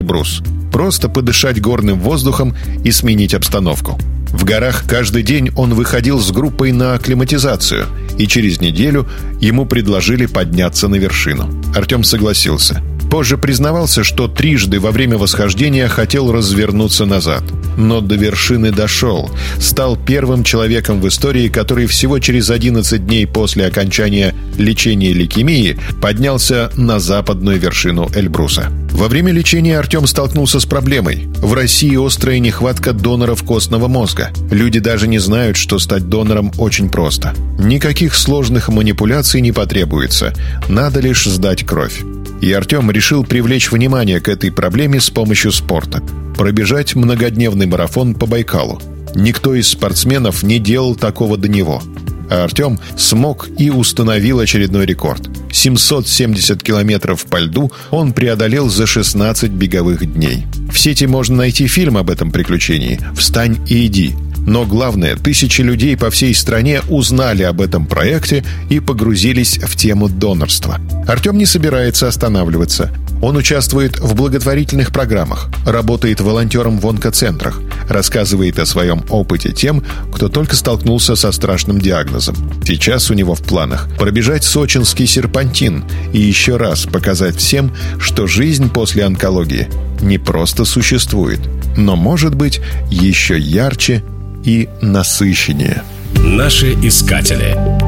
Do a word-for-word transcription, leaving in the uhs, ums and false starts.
Эльбрус. Просто подышать горным воздухом и сменить обстановку. В горах каждый день он выходил с группой на акклиматизацию, и через неделю ему предложили подняться на вершину. Артем согласился. Позже признавался, что трижды во время восхождения хотел развернуться назад. Но до вершины дошел. Стал первым человеком в истории, который всего через одиннадцать дней после окончания лечения лейкемии поднялся на западную вершину Эльбруса. Во время лечения Артем столкнулся с проблемой. В России острая нехватка доноров костного мозга. Люди даже не знают, что стать донором очень просто. Никаких сложных манипуляций не потребуется. Надо лишь сдать кровь. И Артем решил привлечь внимание к этой проблеме с помощью спорта. Пробежать многодневный марафон по Байкалу. Никто из спортсменов не делал такого до него. А Артем смог и установил очередной рекорд. семьсот семьдесят километров по льду он преодолел за шестнадцать беговых дней. В сети можно найти фильм об этом приключении «Встань и иди». Но главное, тысячи людей по всей стране узнали об этом проекте и погрузились в тему донорства. Артем не собирается останавливаться. Он участвует в благотворительных программах, работает волонтером в онкоцентрах, рассказывает о своем опыте тем, кто только столкнулся со страшным диагнозом. Сейчас у него в планах пробежать сочинский серпантин и еще раз показать всем, что жизнь после онкологии не просто существует, но может быть еще ярче и насыщеннее. Наши искатели.